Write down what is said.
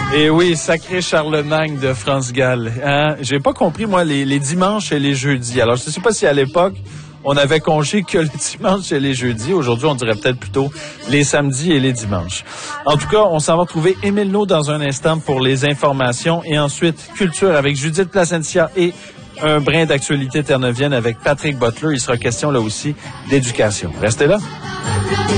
Et oui, sacré Charlemagne de France Gall. Hein? J'ai pas compris, moi, les dimanches et les jeudis. Alors, je sais pas si à l'époque, on avait congé que le dimanche et les jeudis. Aujourd'hui, on dirait peut-être plutôt les samedis et les dimanches. En tout cas, on s'en va retrouver Émile Naud dans un instant pour les informations. Et ensuite, culture avec Judith Placencia et un brin d'actualité ternevienne avec Patrick Butler. Il sera question là aussi d'éducation. Restez là.